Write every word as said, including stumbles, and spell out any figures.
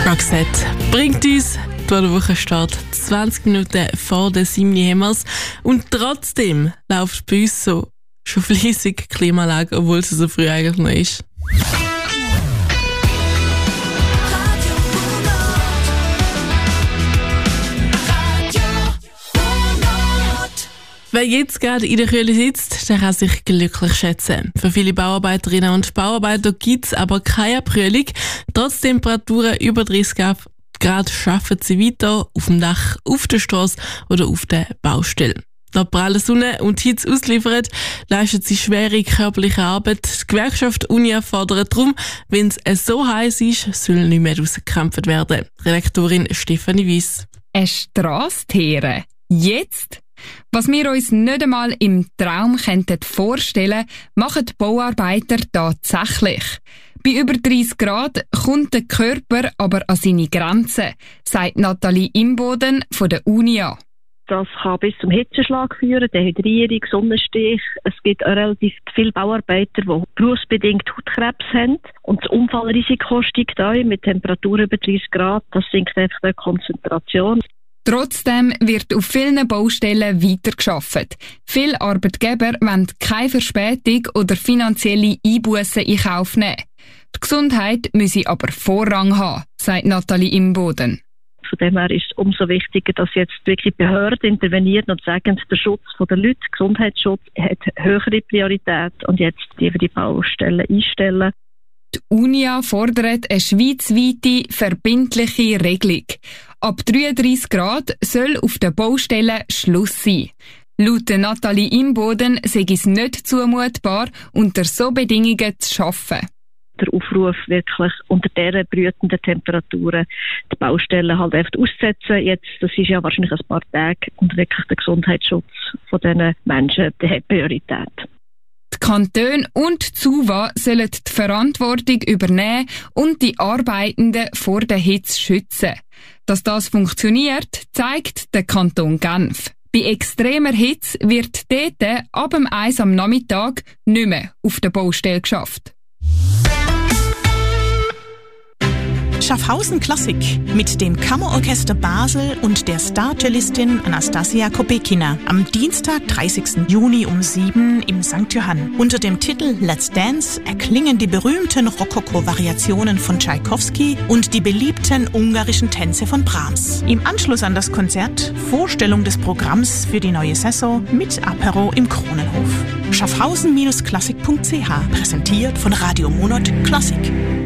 Roxette bringt uns durch den Wochenstart zwanzig Minuten vor der sieben Hemmers und trotzdem läuft bei uns so schon fleissig Klimaanlage, obwohl es so früh eigentlich noch ist. Wer jetzt gerade in der Kühle sitzt, der kann sich glücklich schätzen. Für viele Bauarbeiterinnen und Bauarbeiter gibt es aber keine Abkühlung. Trotz Temperaturen über dreißig Grad arbeiten sie weiter auf dem Dach, auf der Strasse oder auf der Baustelle. Da pralle Sonne und Hitze ausgeliefert, leisten sie schwere körperliche Arbeit. Die Gewerkschaft Unia fordert darum, wenn es so heiß ist, soll nicht mehr rausgekämpft werden. Redaktorin Stefanie Weiss. Eine Strasse teeren. Jetzt? Was wir uns nicht einmal im Traum könnten vorstellen, machen die Bauarbeiter tatsächlich. Bei über dreißig Grad kommt der Körper aber an seine Grenzen, sagt Nathalie Imboden von der Unia. Das kann bis zum Hitzeschlag führen, Dehydrierung, Sonnenstich. Es gibt auch relativ viele Bauarbeiter, die berufsbedingt Hautkrebs haben. Und das Unfallrisiko steigt auch mit Temperaturen über dreißig Grad. Das sinkt einfach die Konzentration. Trotzdem wird auf vielen Baustellen weitergearbeitet. Viele Arbeitgeber wollen keine Verspätung oder finanzielle Einbussen in Kauf nehmen. Die Gesundheit müsse aber Vorrang haben, sagt Nathalie Imboden. Von dem her ist es umso wichtiger, dass jetzt wirklich Behörden intervenieren und sagen, der Schutz der Leute, Gesundheitsschutz, hat höhere Priorität und jetzt die für die Baustellen einstellen. Die Unia fordert eine schweizweite, verbindliche Regelung. Ab dreiunddreißig Grad soll auf den Baustellen Schluss sein. Laut Nathalie Imboden sei es nicht zumutbar, unter so Bedingungen zu arbeiten. Der Aufruf, wirklich unter diesen brütenden Temperaturen die Baustellen halt einfach auszusetzen. Jetzt, das ist ja wahrscheinlich ein paar Tage und wirklich der Gesundheitsschutz von diesen Menschen, der hat Priorität. Die Kantone und die SUVA sollen die Verantwortung übernehmen und die Arbeitenden vor der Hitze schützen. Dass das funktioniert, zeigt der Kanton Genf. Bei extremer Hitze wird dort ab dem eins am Nachmittag nicht mehr auf der Baustelle geschafft. Schaffhausen Klassik mit dem Kammerorchester Basel und der Star-Cellistin Anastasia Kopekina am Dienstag, dreißigsten Juni um sieben im Sankt Johann. Unter dem Titel Let's Dance erklingen die berühmten Rokoko-Variationen von Tschaikowski und die beliebten ungarischen Tänze von Brahms. Im Anschluss an das Konzert Vorstellung des Programms für die neue Saison mit Apero im Kronenhof. Schaffhausen Klassik punkt c h, präsentiert von Radio Monat Klassik.